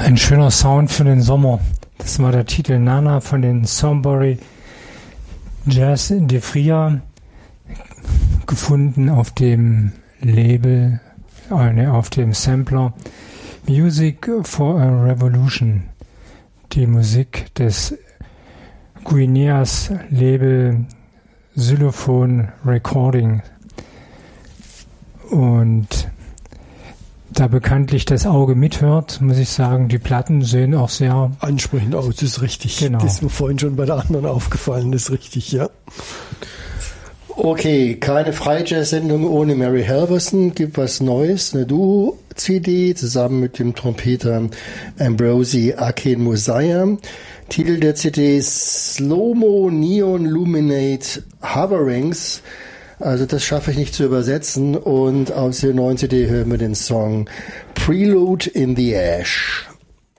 Ein schöner Sound für den Sommer. Das war der Titel Nana von den Thornbury Jazz in De Fria, gefunden auf dem Label, auf dem Sampler Music for a Revolution, die Musik des Guineas Label Xylophone Recording. Und da bekanntlich das Auge mithört, muss ich sagen, die Platten sehen auch sehr ansprechend aus, das ist richtig. Genau. Das ist mir vorhin schon bei der anderen aufgefallen, das ist richtig, ja. Okay, keine Freijazz-Sendung ohne Mary Halvorson, gibt was Neues, eine Duo-CD zusammen mit dem Trompeter Ambrosi Akinmusaya. Titel der CD Slow-Mo Neon Luminate Hoverings. Also das schaffe ich nicht zu übersetzen, und aus der neuen CD hören wir den Song Prelude in the Ash.